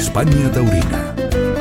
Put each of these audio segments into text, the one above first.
España Taurina.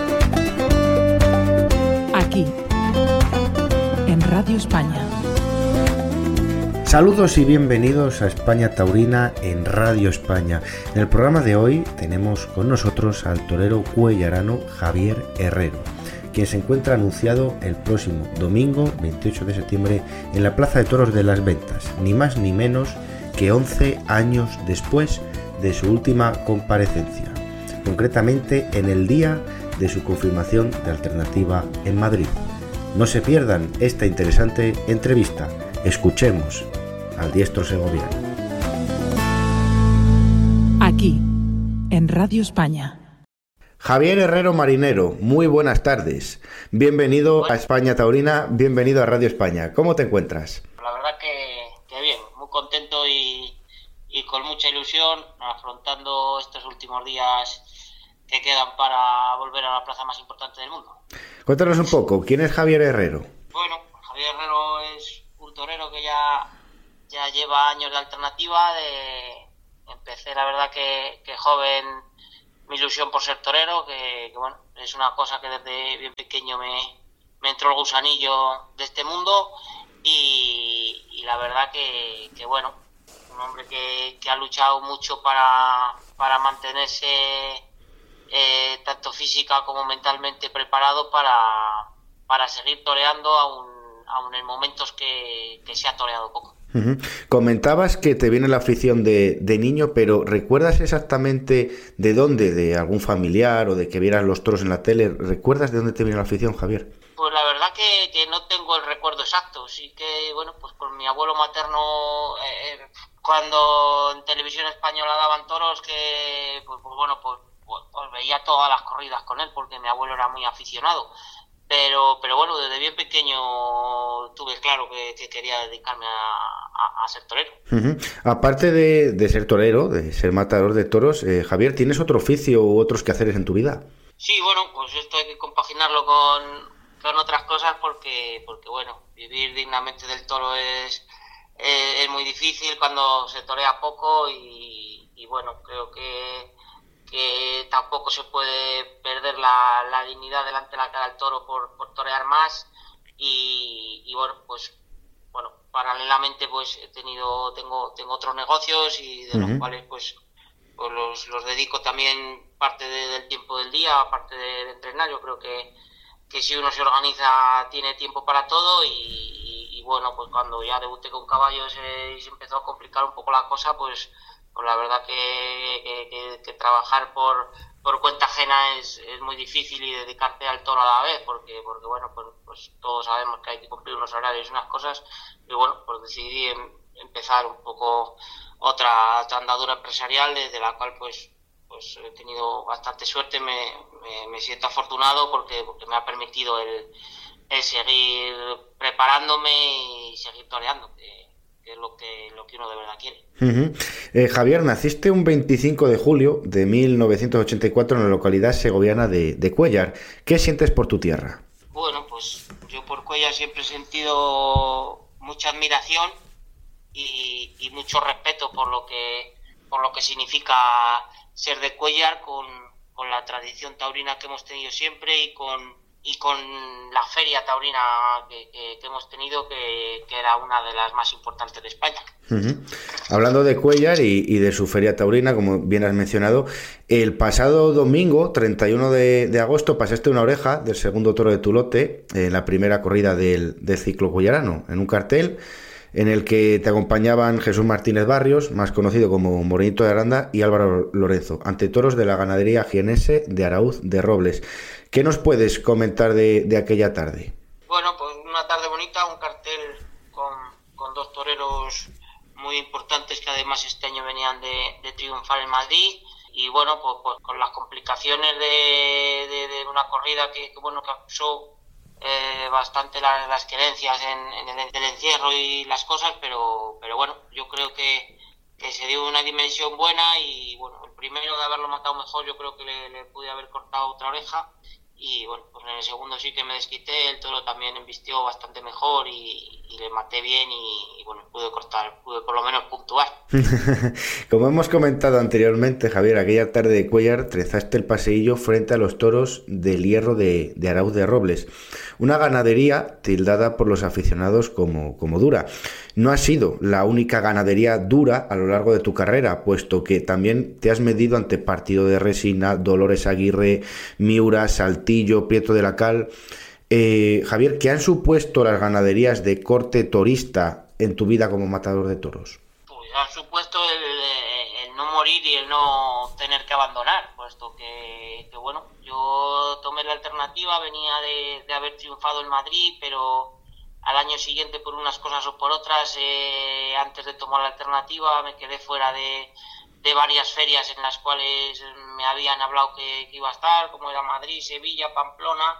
Aquí, en Radio España. Saludos y bienvenidos a España Taurina en Radio España. En el programa de hoy tenemos con nosotros al torero cuellarano Javier Herrero, quien se encuentra anunciado el próximo domingo 28 de septiembre en la Plaza de Toros de Las Ventas, ni más ni menos que 11 años después de su última comparecencia, concretamente en el día de su confirmación de alternativa en Madrid. No se pierdan esta interesante entrevista. Escuchemos al diestro segoviano. Aquí, en Radio España. Javier Herrero Marinero, muy buenas tardes. Bienvenido a España Taurina, bienvenido a Radio España. ¿Cómo te encuentras? La verdad que bien, muy contento y con mucha ilusión, afrontando estos últimos días que quedan para volver a la plaza más importante del mundo. Cuéntanos un poco, ¿quién es Javier Herrero? Bueno, Javier Herrero es un torero que ya lleva años de alternativa. Empecé, la verdad, que joven, mi ilusión por ser torero, que bueno, es una cosa que desde bien pequeño me entró el gusanillo de este mundo y la verdad que bueno, un hombre que ha luchado mucho para mantenerse tanto física como mentalmente preparado para seguir toreando aún en momentos que se ha toreado poco. Uh-huh. Comentabas que te viene la afición de niño, pero ¿recuerdas exactamente de dónde? ¿De algún familiar o de que vieras los toros en la tele? ¿Recuerdas de dónde te viene la afición, Javier? Pues la verdad que no tengo el recuerdo exacto. Sí que, bueno, pues por mi abuelo materno, cuando en televisión española daban toros, que pues veía todas las corridas con él, porque mi abuelo era muy aficionado. Pero bueno, desde bien pequeño tuve claro que quería dedicarme a ser torero. Uh-huh. Aparte de ser torero, de ser matador de toros, Javier, ¿tienes otro oficio u otros quehaceres en tu vida? Sí, bueno, pues esto hay que compaginarlo con otras cosas porque bueno, vivir dignamente del toro es muy difícil cuando se torea poco y bueno, creo que tampoco se puede perder la dignidad delante de la cara del toro por torear más y bueno, paralelamente pues tengo otros negocios y de los cuales pues los dedico también parte del tiempo del día, aparte de entrenar. Yo creo que si uno se organiza tiene tiempo para todo y bueno, pues cuando ya debuté con caballos y se empezó a complicar un poco la cosa, pues la verdad que trabajar por cuenta ajena es muy difícil y dedicarte al toro a la vez porque bueno, pues todos sabemos que hay que cumplir unos horarios y unas cosas y bueno, pues decidí empezar un poco otra andadura empresarial desde la cual pues he tenido bastante suerte. Me siento afortunado porque me ha permitido el seguir preparándome y seguir toreando, que es lo que uno de verdad quiere. Uh-huh. Javier, naciste un 25 de julio de 1984 en la localidad segoviana de Cuéllar. ¿Qué sientes por tu tierra? Bueno, pues yo por Cuéllar siempre he sentido mucha admiración y mucho respeto por lo que significa ser de Cuéllar, con la tradición taurina que hemos tenido siempre y con la feria taurina que hemos tenido, que era una de las más importantes de España. Uh-huh. Hablando de Cuéllar y de su feria taurina, como bien has mencionado, el pasado domingo, 31 de agosto, pasaste una oreja del segundo toro de tu lote en la primera corrida del ciclo cuellarano, en un cartel en el que te acompañaban Jesús Martínez Barrios, más conocido como Morenito de Aranda, y Álvaro Lorenzo, ante toros de la ganadería jienense de Araúz de Robles. ¿Qué nos puedes comentar de aquella tarde? Bueno, pues una tarde bonita, un cartel con dos toreros muy importantes que además este año venían de triunfar en Madrid y bueno, pues con las complicaciones de una corrida que acusó bastante las querencias en el encierro y las cosas, pero bueno, yo creo que se dio una dimensión buena y bueno, el primero de haberlo matado mejor yo creo que le pude haber cortado otra oreja y bueno, pues en el segundo sí que me desquité, el toro también embistió bastante mejor y le maté bien y bueno, pude por lo menos puntuar. Como hemos comentado anteriormente, Javier, aquella tarde de Cuéllar trezaste el paseillo frente a los toros del Hierro de Arauz de Robles, una ganadería tildada por los aficionados como dura. No ha sido la única ganadería dura a lo largo de tu carrera, puesto que también te has medido ante Partido de Resina, Dolores Aguirre, Miura, Saltillo, Prieto de la Cal. Javier, ¿qué han supuesto las ganaderías de corte torista en tu vida como matador de toros? Pues han supuesto el no morir y el no tener que abandonar, puesto que bueno, yo tomé la alternativa, venía de haber triunfado en Madrid, pero al año siguiente por unas cosas o por otras, antes de tomar la alternativa me quedé fuera de varias ferias en las cuales me habían hablado que iba a estar, como era Madrid, Sevilla, Pamplona,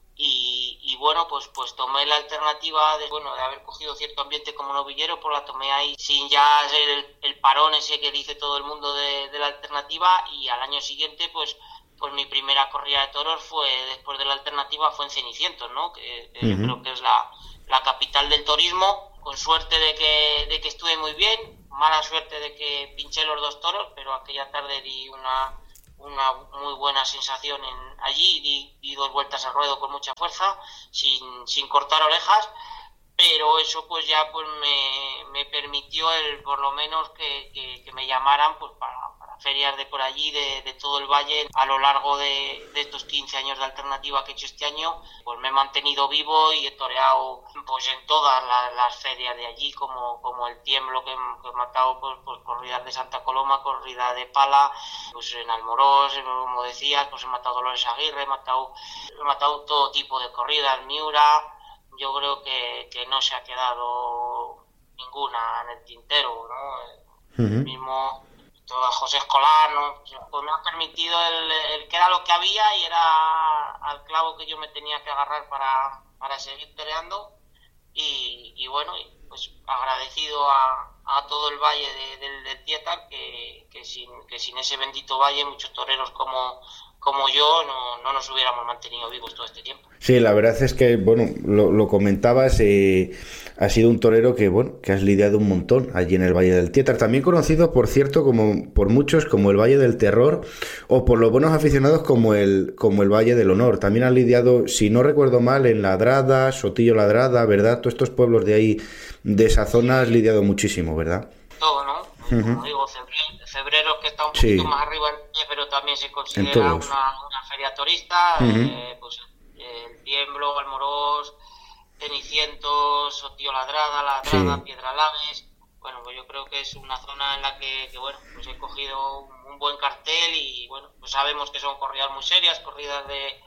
y bueno, pues tomé la alternativa de haber cogido cierto ambiente como novillero, pues la tomé ahí sin ya ser el parón ese que dice todo el mundo de la alternativa, y al año siguiente pues mi primera corrida de toros fue, después de la alternativa, fue en Cenicientos, ¿no? Que yo creo que es la capital del torismo, con suerte de que estuve muy bien, mala suerte de que pinché los 2 toros, pero aquella tarde di una muy buena sensación allí, di 2 vueltas al ruedo con mucha fuerza, sin cortar orejas, pero eso pues ya pues me permitió por lo menos que me llamaran pues para ferias de por allí, de todo el valle. A lo largo de estos 15 años de alternativa que he hecho este año, pues me he mantenido vivo y he toreado pues en todas las ferias de allí, como el Tiemblo, que he matado pues corridas de Santa Coloma, corrida de pala, pues en Almorós, como decías, pues he matado Dolores Aguirre, he matado todo tipo de corridas, Miura. Yo creo que no se ha quedado ninguna en el tintero, ¿no? El mismo José Escolar, ¿no? Pues me ha permitido el que era lo que había y era al clavo que yo me tenía que agarrar para seguir toreando, y bueno, pues agradecido a todo el valle del Tietar, que sin ese bendito valle muchos toreros como yo no nos hubiéramos mantenido vivos todo este tiempo. Sí, la verdad es que, bueno, lo comentabas, has sido un torero que has lidiado un montón allí en el Valle del Tietar, también conocido, por cierto, por muchos como el Valle del Terror, o por los buenos aficionados como el Valle del Honor. También has lidiado, si no recuerdo mal, en Ladrada, Sotillo Ladrada, ¿verdad? Todos estos pueblos de ahí, de esa zona, has lidiado muchísimo, ¿verdad? Todo, ¿no? Como digo, Febrero, que está un poquito más arriba, pero también se considera una feria turista, pues el Tiemblo, Almorós, Cenicientos, Sotillo Ladrada, Piedralaves. Bueno, pues yo creo que es una zona en la que pues he cogido un buen cartel, y bueno, pues sabemos que son corridas muy serias, corridas de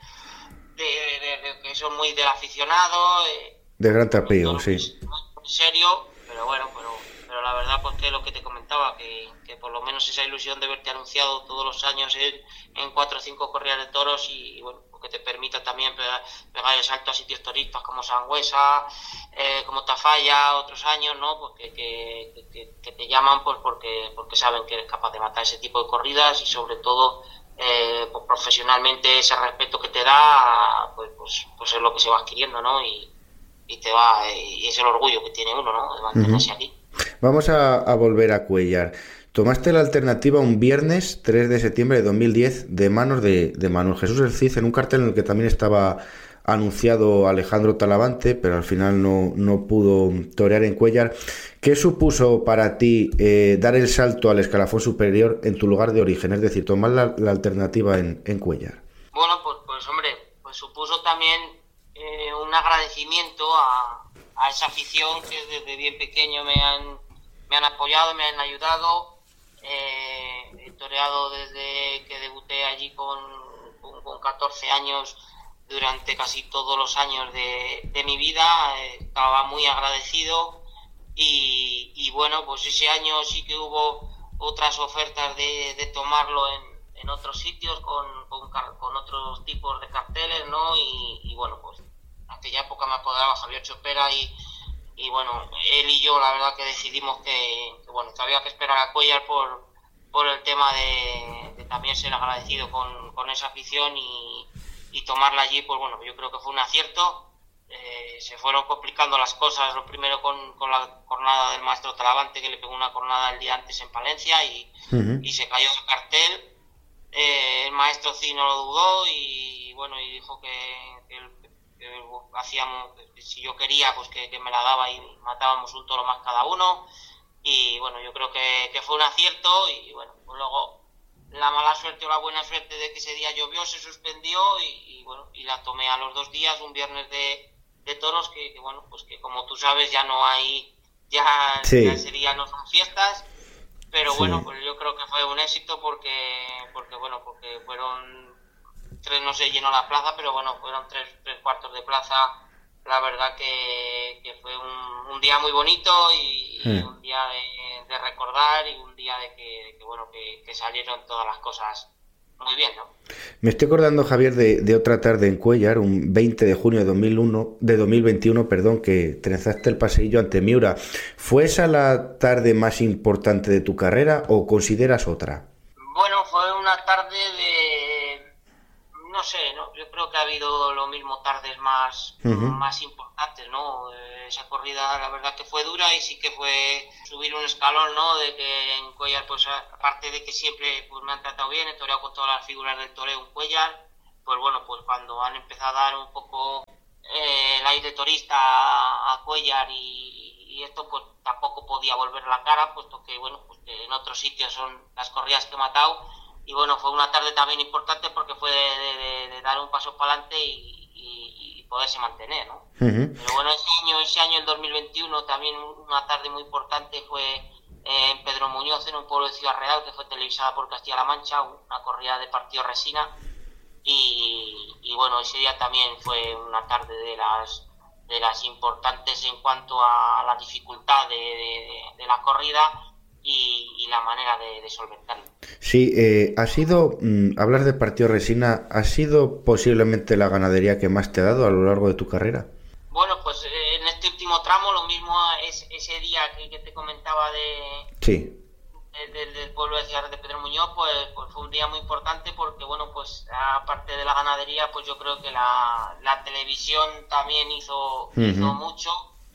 que son muy del aficionado, de gran tapeo, sí. Muy serio, pero bueno, pero la verdad pues que lo que te comentaba, que por lo menos esa ilusión de verte anunciado todos los años en 4 o 5 corridas de toros, y bueno, que te permita también pegar el salto a sitios turísticos como Sangüesa, como Tafalla, otros años, ¿no? Pues que te llaman pues porque saben que eres capaz de matar ese tipo de corridas, y sobre todo pues profesionalmente ese respeto que te da pues es lo que se va adquiriendo, ¿no? Y es el orgullo que tiene uno, ¿no? De mantenerse aquí. Vamos a volver a Cuéllar. Tomaste la alternativa un viernes 3 de septiembre de 2010 de manos de Manuel Jesús El Cid, en un cartel en el que también estaba anunciado Alejandro Talavante, pero al final no pudo torear en Cuéllar. ¿Qué supuso para ti dar el salto al escalafón superior en tu lugar de origen, es decir, tomar la alternativa en Cuéllar? Bueno, pues hombre, pues supuso también un agradecimiento a esa afición que desde bien pequeño me han apoyado, me han ayudado. He toreado desde que debuté allí con 14 años, durante casi todos los años de mi vida. Estaba muy agradecido, y bueno, pues ese año sí que hubo otras ofertas de tomarlo en otros sitios con otros tipos de carteles, ¿no? Y bueno, pues en aquella época me apoderaba Javier Chopera, y bueno, él y yo la verdad que decidimos que había que esperar a Cuéllar por el tema de también ser agradecido con esa afición, y tomarla allí, pues bueno, yo creo que fue un acierto. Se fueron complicando las cosas, lo primero con la cornada del maestro Talavante, que le pegó una cornada el día antes en Palencia y se cayó el cartel. El maestro Cid no lo dudó y bueno, y dijo que hacíamos, si yo quería, pues que me la daba y matábamos un toro más cada uno. Y bueno, yo creo que fue un acierto. Y bueno, pues luego la mala suerte o la buena suerte de que ese día llovió, se suspendió y bueno, y la tomé a los 2 días, un viernes de toros que bueno, pues que como tú sabes ya no hay, ya ese día no son fiestas, pero bueno, pues yo creo que fue un éxito porque fueron 3, no se llenó la plaza, pero bueno, fueron 3 cuartos de plaza. La verdad que fue un día muy bonito y un día de recordar y un día de que salieron todas las cosas muy bien, ¿no? Me estoy acordando, Javier, de otra tarde en Cuéllar, un 20 de junio de 2021, que trezaste el paseillo ante Miura. ¿Fue esa la tarde más importante de tu carrera o consideras otra? Bueno, fue una tarde no sé, ¿no? Yo creo que ha habido lo mismo tardes más importantes, ¿no? Esa corrida la verdad que fue dura y sí que fue subir un escalón, ¿no? De que en Cuéllar, pues aparte de que siempre pues me han tratado bien, he toreado con todas las figuras del toreo en Cuéllar, pues bueno, pues cuando han empezado a dar un poco el aire turista a Cuéllar y esto, pues tampoco podía volver la cara, puesto que bueno, pues que en otros sitios son las corridas que he matado. Y bueno, fue una tarde también importante porque fue de dar un paso para adelante y poderse mantener, ¿no? Pero bueno, ese año, el 2021, también una tarde muy importante fue en Pedro Muñoz, en un pueblo de Ciudad Real, que fue televisada por Castilla-La Mancha, una corrida de partido resina. Y bueno, ese día también fue una tarde de las importantes en cuanto a la dificultad de la corrida y la manera de solventarlo. Sí, ha sido, hablar de partido resina, ¿ha sido posiblemente la ganadería que más te ha dado a lo largo de tu carrera? Bueno, pues en este último tramo, lo mismo es ese día que te comentaba del pueblo de Ciudad de Pedro Muñoz, pues fue un día muy importante porque, bueno, pues aparte de la ganadería, pues yo creo que la televisión también hizo mucho.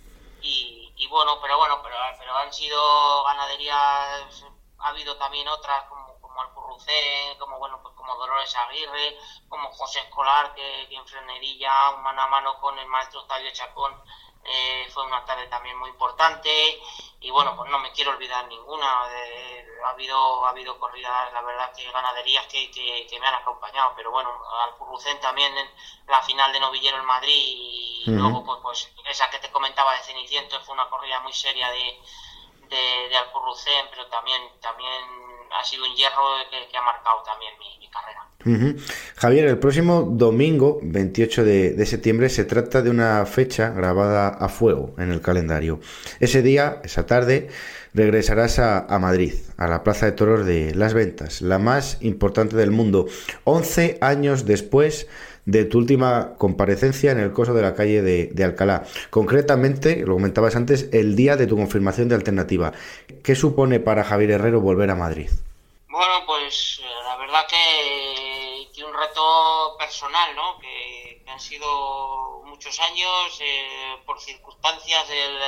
Y bueno, pero han sido ganaderías, ha habido también otras como Alcurrucén, como Dolores Aguirre, como José Escolar, que en Frenerilla, un mano a mano con el maestro Octavio Chacón, fue una tarde también muy importante. Y bueno, pues no me quiero olvidar ninguna. Ha habido corridas, la verdad, que ganaderías que me han acompañado, pero bueno, Alcurrucén también en la final de Novillero en Madrid y luego pues esa que te comentaba de Cenicientos fue una corrida muy seria de Alcurrucén, pero también ha sido un hierro que ha marcado también mi carrera. Javier, el próximo domingo 28 de septiembre se trata de una fecha grabada a fuego en el calendario. Ese día, esa tarde, regresarás a Madrid, a la Plaza de Toros de Las Ventas, la más importante del mundo, 11 años después de tu última comparecencia en el coso de la calle de Alcalá. Concretamente, lo comentabas antes, el día de tu confirmación de alternativa. ¿Qué supone para Javier Herrero volver a Madrid? Bueno, pues la verdad que un reto personal, ¿no? Que han sido muchos años, por circunstancias,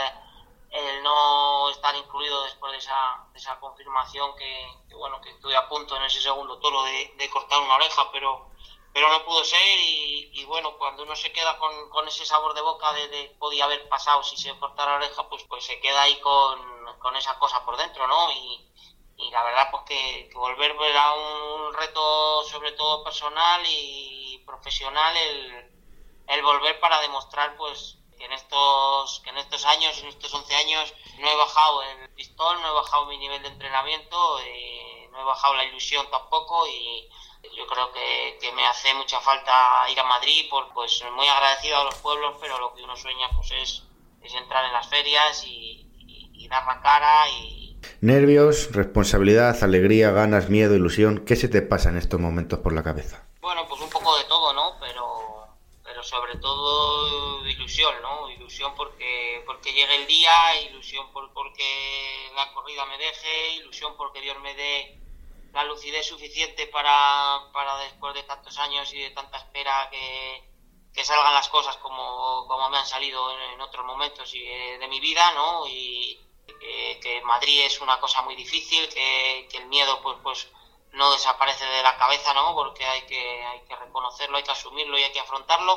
el no estar incluido después de esa confirmación que estuve a punto en ese segundo toro de cortar una oreja, pero no pudo ser y bueno, cuando uno se queda con ese sabor de boca de podía haber pasado si se cortara la oreja, pues se queda ahí con esa cosa por dentro, ¿no? Y la verdad pues que volver era un reto sobre todo personal y profesional, el volver para demostrar pues que en estos años, en estos 11 años, no he bajado el pistón, no he bajado mi nivel de entrenamiento, no he bajado la ilusión tampoco y yo creo que me hace mucha falta ir a Madrid, pues muy agradecido a los pueblos, pero lo que uno sueña pues es entrar en las ferias y dar la cara y... Nervios, responsabilidad, alegría, ganas, miedo, ilusión, ¿qué se te pasa en estos momentos por la cabeza? Bueno, pues un poco de todo, ¿no? Pero sobre todo ilusión, ¿no? Ilusión porque llegue el día, ilusión porque la corrida me deje, ilusión porque Dios me dé la lucidez suficiente para después de tantos años y de tanta espera que salgan las cosas como me han salido en otros momentos de mi vida, ¿no? Y que Madrid es una cosa muy difícil, que el miedo pues no desaparece de la cabeza, ¿no? Porque hay que reconocerlo, hay que asumirlo y hay que afrontarlo.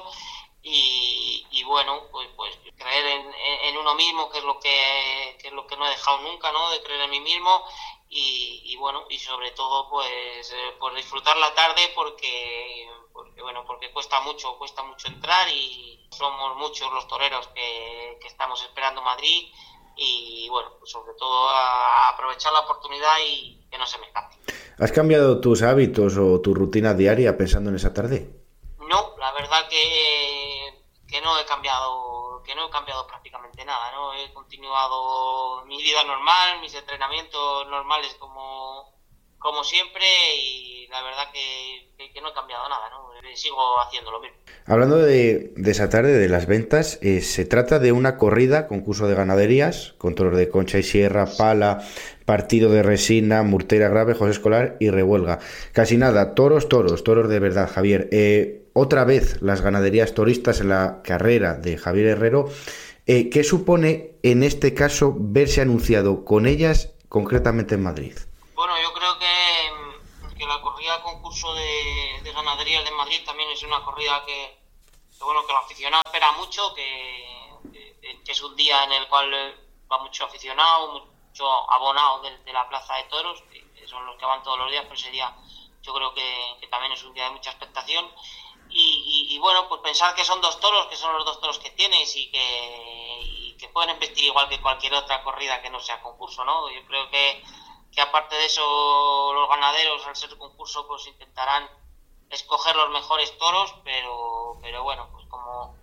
Y bueno, pues creer en uno mismo, que es lo que no he dejado nunca, ¿no? De creer en mí mismo y bueno, y sobre todo pues disfrutar la tarde porque cuesta mucho entrar y somos muchos los toreros que estamos esperando Madrid y bueno, pues sobre todo a aprovechar la oportunidad y que no se me escape. ¿Has cambiado tus hábitos o tu rutina diaria pensando en esa tarde? No, la verdad que no he cambiado prácticamente nada, ¿no? He continuado mi vida normal, mis entrenamientos normales como siempre y la verdad que no he cambiado nada, ¿no? Sigo haciendo lo mismo. Hablando de esa tarde, de las ventas, se trata de una corrida, concurso de ganaderías, con toros de concha y sierra, pala, partido de resina, murtera grave, José Escolar y revuelga. Casi nada, toros de verdad, Javier. Otra vez las ganaderías toristas en la carrera de Javier Herrero. ¿Qué supone en este caso verse anunciado con ellas concretamente en Madrid? Bueno, yo creo que la corrida concurso de ganaderías de Madrid también es una corrida que el aficionado espera mucho, que es un día en el cual va mucho aficionado, mucho abonado de la Plaza de Toros, que son los que van todos los días, pero ese día yo creo que también es un día de mucha expectación. Y bueno, pues pensar que son dos toros, que son los dos toros que tienes y que pueden embestir igual que cualquier otra corrida que no sea concurso, ¿no? Yo creo que aparte de eso los ganaderos al ser concurso pues intentarán escoger los mejores toros, pero bueno, pues como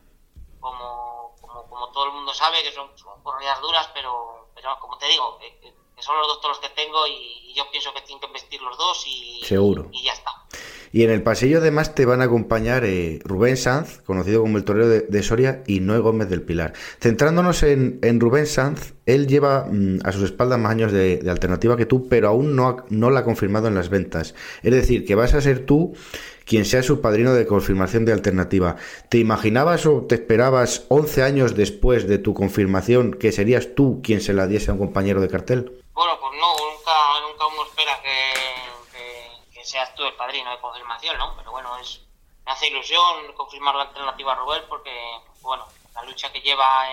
todo el mundo sabe que son corridas duras, pero como te digo, que son los dos toros que tengo y yo pienso que tienen que embestir los dos y seguro. Y ya está. Y en el pasillo además te van a acompañar Rubén Sanz, conocido como el torero de Soria, y Noé Gómez del Pilar. Centrándonos en Rubén Sanz, él lleva a sus espaldas más años de alternativa que tú, pero aún no la ha confirmado en las ventas. Es decir, que vas a ser tú quien sea su padrino de confirmación de alternativa. ¿Te imaginabas o te esperabas 11 años después de tu confirmación que serías tú quien se la diese a un compañero de cartel? Bueno, pues no, nunca uno espera que seas tú el padrino de confirmación, ¿no? Pero bueno, me hace ilusión confirmar la alternativa a Rubén porque, bueno, la lucha que lleva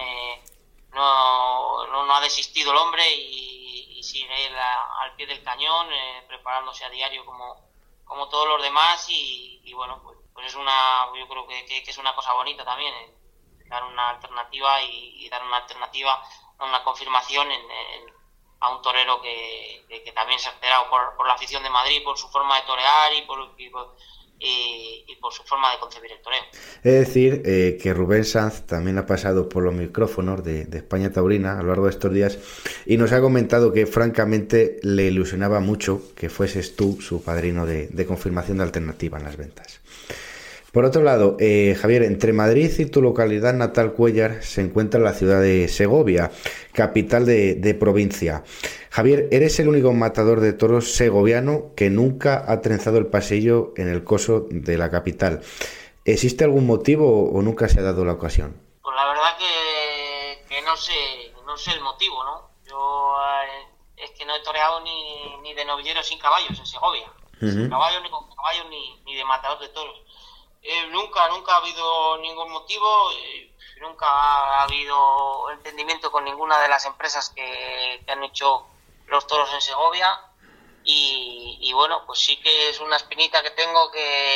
no ha desistido el hombre y sigue él al pie del cañón, preparándose a diario como todos los demás y bueno, pues yo creo que es una cosa bonita también, dar una alternativa y dar una alternativa, una confirmación a un torero que también se ha esperado por la afición de Madrid, por su forma de torear y por su forma de concebir el toreo. Es decir, que Rubén Sanz también ha pasado por los micrófonos de España Taurina a lo largo de estos días y nos ha comentado que francamente le ilusionaba mucho que fueses tú su padrino de confirmación de alternativa en las ventas. Por otro lado, Javier, entre Madrid y tu localidad natal Cuéllar se encuentra la ciudad de Segovia, capital de provincia. Javier, eres el único matador de toros segoviano que nunca ha trenzado el pasillo en el coso de la capital. ¿Existe algún motivo o nunca se ha dado la ocasión? Pues la verdad que no sé el motivo, ¿no? Yo es que no he toreado ni de novillero sin caballos en Segovia. Uh-huh. Sin caballos, ni con caballos, ni de matador de toros. Nunca ha habido ningún motivo, nunca ha habido entendimiento con ninguna de las empresas que han hecho los toros en Segovia y bueno, pues sí que es una espinita que tengo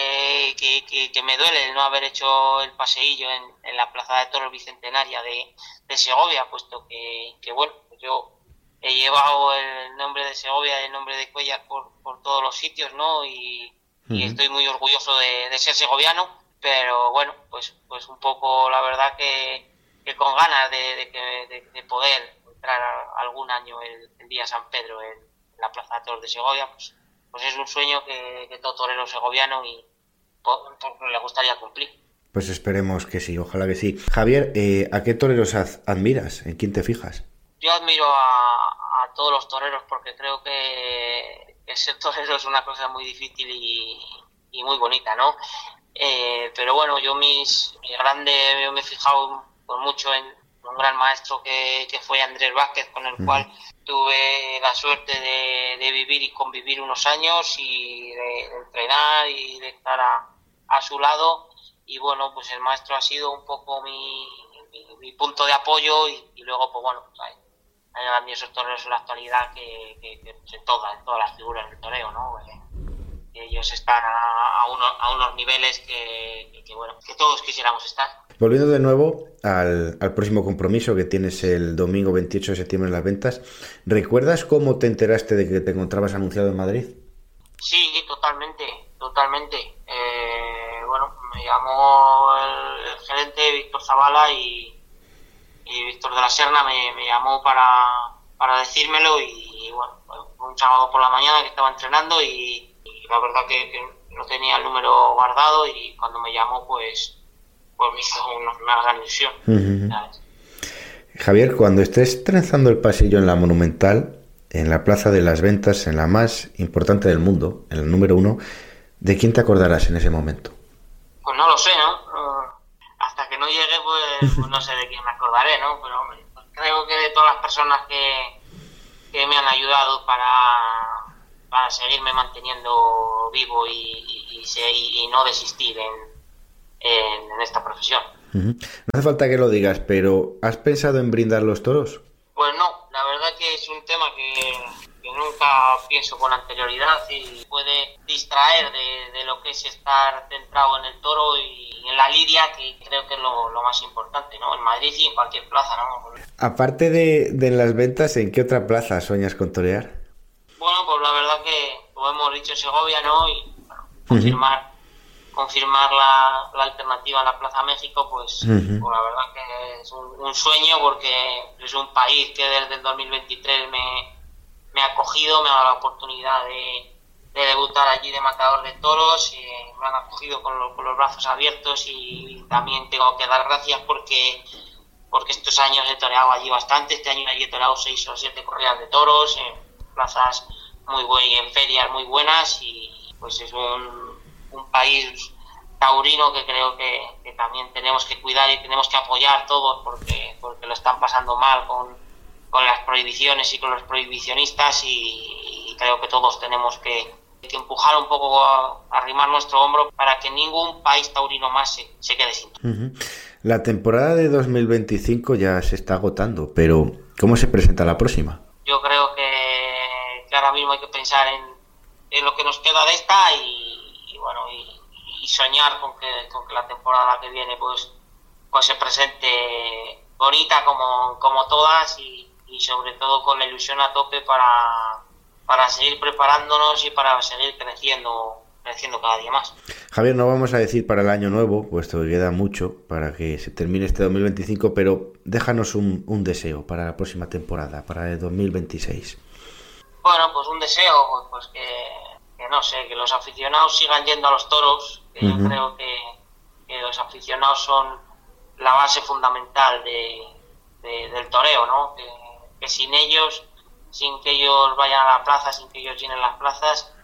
que me duele el no haber hecho el paseillo en la Plaza de Toros Bicentenaria de Segovia, puesto que bueno, pues yo he llevado el nombre de Segovia y el nombre de Cuéllar por todos los sitios, ¿no? Y estoy muy orgulloso de ser segoviano, pero bueno, pues un poco la verdad que con ganas de poder entrar algún año el día San Pedro en la Plaza de Toros de Segovia, pues es un sueño que todo torero segoviano y le gustaría cumplir. Pues esperemos que sí, ojalá que sí. Javier, ¿a qué toreros admiras? ¿En quién te fijas? Yo admiro a todos los toreros porque creo que ser torero es una cosa muy difícil muy bonita, ¿no? Pero bueno, yo me he fijado por mucho en un gran maestro que fue Andrés Vázquez, con el cual tuve la suerte de vivir y convivir unos años y de entrenar y de estar a su lado. Y bueno, pues el maestro ha sido un poco mi punto de apoyo y luego, pues bueno, pues hay grandiosos toreros en la actualidad que pues en todas las figuras del toreo, ¿no? Ellos están a unos niveles que todos quisiéramos estar. Volviendo de nuevo al próximo compromiso que tienes el domingo 28 de septiembre en Las Ventas, ¿recuerdas cómo te enteraste de que te encontrabas anunciado en Madrid? Sí, totalmente. Bueno, me llamó el gerente Víctor Zavala y Víctor de la Serna me llamó para decírmelo y bueno, un sábado por la mañana que estaba entrenando y la verdad que no tenía el número guardado y cuando me llamó pues me hizo una gran ilusión. ¿Sabes? Javier, cuando estés trenzando el pasillo en la Monumental, en la Plaza de las Ventas, en la más importante del mundo, en el número 1, ¿de quién te acordarás en ese momento? Pues no lo sé, ¿no? Hasta que no llegue, pues no sé de quién me acordaré, ¿no? Pero creo que de todas las personas que me han ayudado para seguirme manteniendo vivo y no desistir en esta profesión. No hace falta que lo digas, pero ¿has pensado en brindar los toros? Pues no, la verdad que es un tema que nunca pienso con anterioridad y puede distraer de lo que es estar centrado en el toro y en la lidia, que creo que es lo más importante, ¿no? En Madrid y en cualquier plaza, ¿no? Aparte de Las Ventas, ¿en qué otra plaza sueñas con torear? Bueno, pues la verdad que, como hemos dicho, Segovia, ¿no? Y bueno, confirmar la alternativa a la Plaza México, pues la verdad que es un sueño, porque es un país que desde el 2023 me ha acogido, me ha dado la oportunidad de debutar allí de matador de toros, me han acogido con los brazos abiertos y también tengo que dar gracias porque estos años he toreado allí bastante. Este año allí he toreado 6 o 7 corridas de toros en plazas muy buenas y en ferias muy buenas, y pues es un país taurino que creo que también tenemos que cuidar y tenemos que apoyar todos porque lo están pasando mal con las prohibiciones y con los prohibicionistas, y creo que todos tenemos que empujar un poco a arrimar nuestro hombro para que ningún país taurino más se quede sin. La temporada de 2025 ya se está agotando, pero ¿cómo se presenta la próxima? Yo creo que ahora mismo hay que pensar en lo que nos queda de esta y bueno, y soñar con que la temporada que viene pues se presente bonita como todas y sobre todo con la ilusión a tope para seguir preparándonos y para seguir creciendo cada día más. Javier, no vamos a decir para el año nuevo, puesto que queda mucho para que se termine este 2025, pero déjanos un deseo para la próxima temporada, para el 2026. Bueno, pues un deseo, pues que no sé, que los aficionados sigan yendo a los toros, que yo creo que los aficionados son la base fundamental del toreo, ¿no? Que sin ellos, sin que ellos vayan a la plaza, sin que ellos llenen las plazas,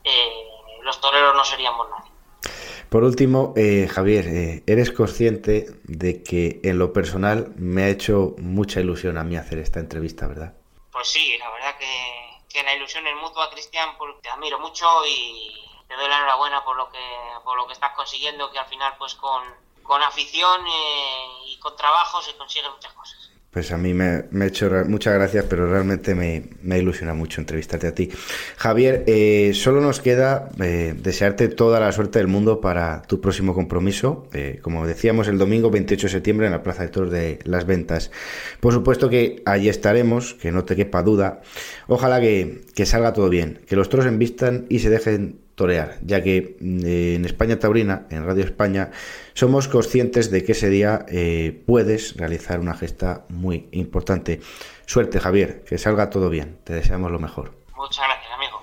los toreros no seríamos nadie. Por último, Javier, ¿eres consciente de que en lo personal me ha hecho mucha ilusión a mí hacer esta entrevista, verdad? Pues sí, la verdad que la ilusión es mutua, Cristian, porque te admiro mucho y te doy la enhorabuena por lo que estás consiguiendo, que al final pues con afición y con trabajo se consiguen muchas cosas. Pues a mí me ha hecho muchas gracias, pero realmente me ilusiona mucho entrevistarte a ti. Javier, solo nos queda desearte toda la suerte del mundo para tu próximo compromiso, como decíamos, el domingo 28 de septiembre en la Plaza de Toros de Las Ventas. Por supuesto que allí estaremos, que no te quepa duda. Ojalá que salga todo bien, que los toros embistan y se dejen torear, ya que en España Taurina, en Radio España, somos conscientes de que ese día puedes realizar una gesta muy importante. Suerte, Javier, que salga todo bien, te deseamos lo mejor. Muchas gracias, amigo.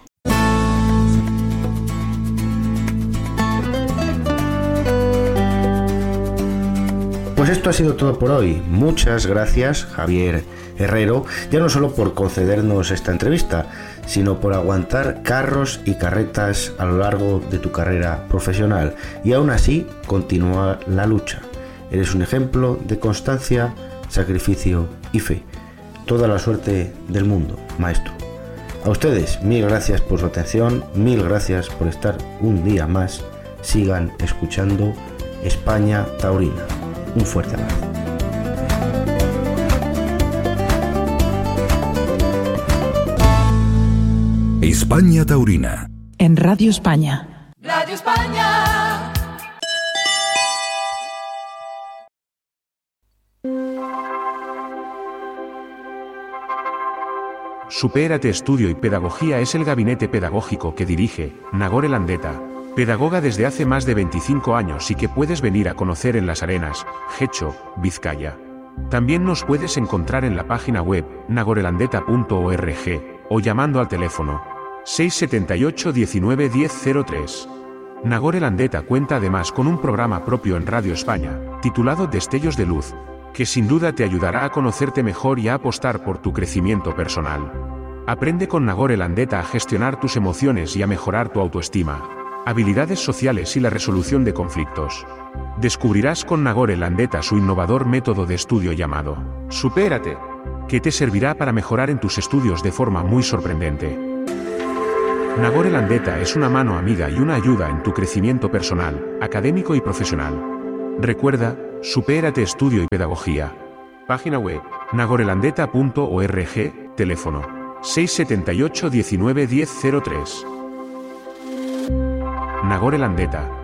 Pues esto ha sido todo por hoy. Muchas gracias, Javier Herrero, ya no solo por concedernos esta entrevista, sino por aguantar carros y carretas a lo largo de tu carrera profesional y aún así continuar la lucha. Eres un ejemplo de constancia, sacrificio y fe. Toda la suerte del mundo, maestro. A ustedes, mil gracias por su atención, mil gracias por estar un día más. Sigan escuchando España Taurina. Un fuerte abrazo. España Taurina. En Radio España. Radio España. Supérate Estudio y Pedagogía es el gabinete pedagógico que dirige Nagore Landeta, pedagoga desde hace más de 25 años y que puedes venir a conocer en Las Arenas, Getxo, Vizcaya. También nos puedes encontrar en la página web nagorelandeta.org o llamando al teléfono 678 19 1003. Nagore Landeta cuenta además con un programa propio en Radio España, titulado Destellos de Luz, que sin duda te ayudará a conocerte mejor y a apostar por tu crecimiento personal. Aprende con Nagore Landeta a gestionar tus emociones y a mejorar tu autoestima, habilidades sociales y la resolución de conflictos. Descubrirás con Nagore Landeta su innovador método de estudio llamado Supérate, que te servirá para mejorar en tus estudios de forma muy sorprendente. Nagore Landeta es una mano amiga y una ayuda en tu crecimiento personal, académico y profesional. Recuerda, Supérate Estudio y Pedagogía. Página web, nagorelandeta.org, teléfono 678 19 1003. Nagore Landeta.